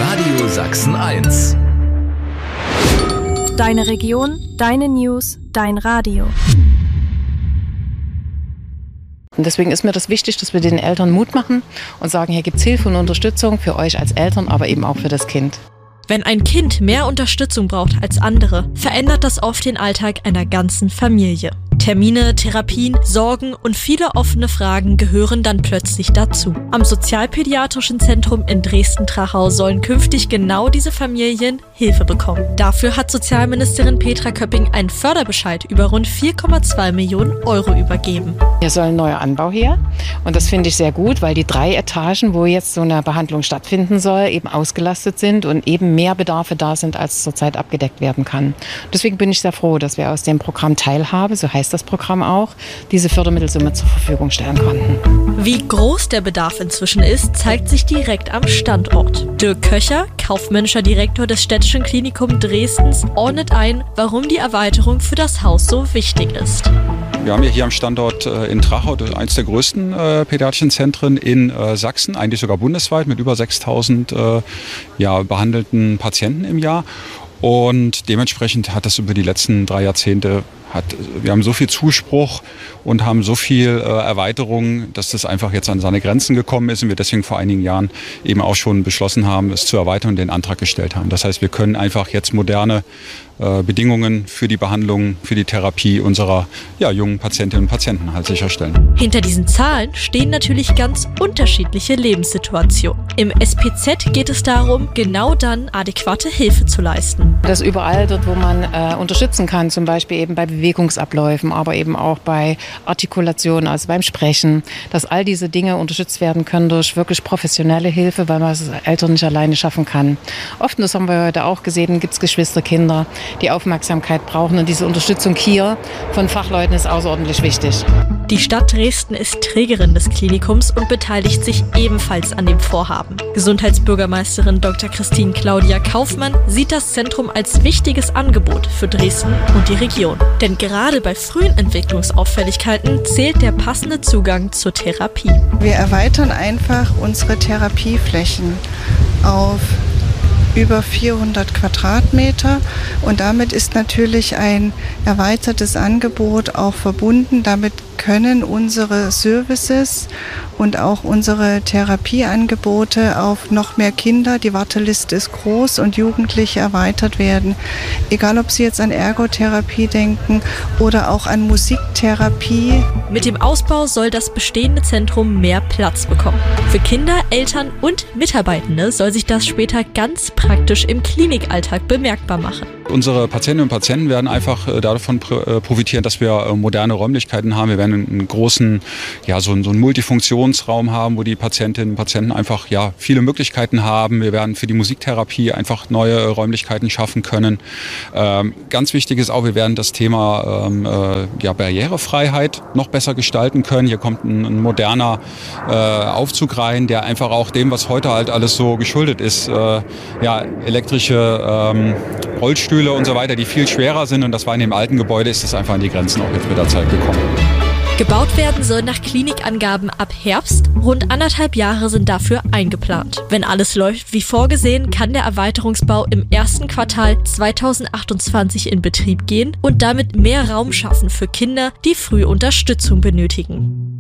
Radio Sachsen 1. Deine Region, deine News, dein Radio. Und deswegen ist mir das wichtig, dass wir den Eltern Mut machen und sagen, hier gibt es Hilfe und Unterstützung für euch als Eltern, aber eben auch für das Kind. Wenn ein Kind mehr Unterstützung braucht als andere, verändert das oft den Alltag einer ganzen Familie. Termine, Therapien, Sorgen und viele offene Fragen gehören dann plötzlich dazu. Am Sozialpädiatrischen Zentrum in Dresden-Trachau sollen künftig genau diese Familien Hilfe bekommen. Dafür hat Sozialministerin Petra Köpping einen Förderbescheid über rund 4,2 Millionen Euro übergeben. Hier soll ein neuer Anbau her und das finde ich sehr gut, weil die 3 Etagen, wo jetzt so eine Behandlung stattfinden soll, eben ausgelastet sind und eben mehr Bedarfe da sind, als zurzeit abgedeckt werden kann. Deswegen bin ich sehr froh, dass wir aus dem Programm Teilhabe, so heißt das Programm auch, diese Fördermittelsumme zur Verfügung stellen konnten. Wie groß der Bedarf inzwischen ist, zeigt sich direkt am Standort. Dirk Köcher, kaufmännischer Direktor des Städtischen Klinikums Dresdens, ordnet ein, warum die Erweiterung für das Haus so wichtig ist. Wir haben ja hier am Standort in Trachau eines der größten pädiatrischen Zentren in Sachsen, eigentlich sogar bundesweit mit über 6.000 behandelten Patienten im Jahr. Und dementsprechend hat das über die letzten 3 Jahrzehnte, wir haben so viel Zuspruch und haben so viel Erweiterung, dass das einfach jetzt an seine Grenzen gekommen ist und wir deswegen vor einigen Jahren eben auch schon beschlossen haben, es zu erweitern und den Antrag gestellt haben. Das heißt, wir können einfach jetzt moderne Bedingungen für die Behandlung, für die Therapie unserer jungen Patientinnen und Patienten halt sicherstellen. Hinter diesen Zahlen stehen natürlich ganz unterschiedliche Lebenssituationen. Im SPZ geht es darum, genau dann adäquate Hilfe zu leisten. Das überall dort, wo man unterstützen kann, zum Beispiel eben bei Bewegungsabläufen, aber eben auch bei Artikulation, also beim Sprechen, dass all diese Dinge unterstützt werden können durch wirklich professionelle Hilfe, weil man es Eltern nicht alleine schaffen kann. Oft, das haben wir heute auch gesehen, gibt es Geschwisterkinder, die Aufmerksamkeit brauchen und diese Unterstützung hier von Fachleuten ist außerordentlich wichtig. Die Stadt Dresden ist Trägerin des Klinikums und beteiligt sich ebenfalls an dem Vorhaben. Gesundheitsbürgermeisterin Dr. Christine Claudia Kaufmann sieht das Zentrum als wichtiges Angebot für Dresden und die Region. Denn gerade bei frühen Entwicklungsauffälligkeiten zählt der passende Zugang zur Therapie. Wir erweitern einfach unsere Therapieflächen auf über 400 Quadratmeter und damit ist natürlich ein erweitertes Angebot auch verbunden. Damit können unsere Services und auch unsere Therapieangebote auf noch mehr Kinder, die Warteliste ist groß, und Jugendliche erweitert werden. Egal, ob Sie jetzt an Ergotherapie denken oder auch an Musiktherapie. Mit dem Ausbau soll das bestehende Zentrum mehr Platz bekommen. Für Kinder, Eltern und Mitarbeitende soll sich das später ganz praktisch im Klinikalltag bemerkbar machen. Unsere Patientinnen und Patienten werden einfach davon profitieren, dass wir moderne Räumlichkeiten haben. Wir werden einen großen, so einen Multifunktionsraum haben, wo die Patientinnen und Patienten einfach viele Möglichkeiten haben. Wir werden für die Musiktherapie einfach neue Räumlichkeiten schaffen können. Ganz wichtig ist auch, wir werden das Thema Barrierefreiheit noch besser gestalten können. Hier kommt ein moderner Aufzug rein, der einfach auch dem, was heute halt alles so geschuldet ist, elektrische Rollstühle und so weiter, die viel schwerer sind, und das war in dem alten Gebäude, ist das einfach an die Grenzen auch jetzt mit der Zeit gekommen. Gebaut werden soll nach Klinikangaben ab Herbst. Rund 1,5 Jahre sind dafür eingeplant. Wenn alles läuft wie vorgesehen, kann der Erweiterungsbau im ersten Quartal 2028 in Betrieb gehen und damit mehr Raum schaffen für Kinder, die früh Unterstützung benötigen.